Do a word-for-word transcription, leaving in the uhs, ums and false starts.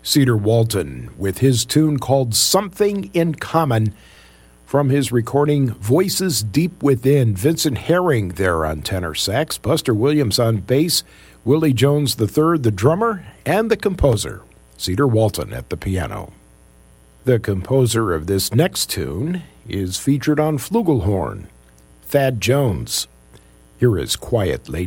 Cedar Walton with his tune called Something in Common from his recording Voices Deep Within. Vincent Herring there on tenor sax, Buster Williams on bass, Willie Jones the third, the drummer, and the composer, Cedar Walton at the piano. The composer of this next tune is featured on flugelhorn, Thad Jones. Here is Quiet Lady.